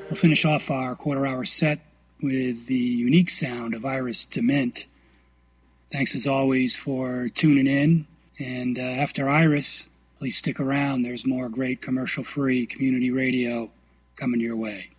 We'll finish off our quarter-hour set with the unique sound of Iris DeMint. Thanks as always for tuning in. And after Iris, please stick around. There's more great commercial-free community radio coming your way.